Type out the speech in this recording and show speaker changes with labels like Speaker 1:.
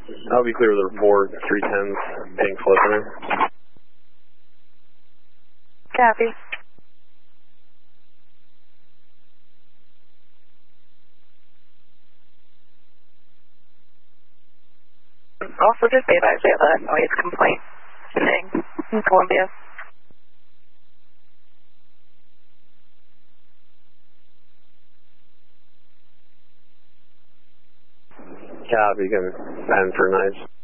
Speaker 1: I'll be clear with the report, 310's pink flipping her.
Speaker 2: Copy. Also, just be advised we have a noise complaint today in Columbia.
Speaker 1: Copy, can bend for nice.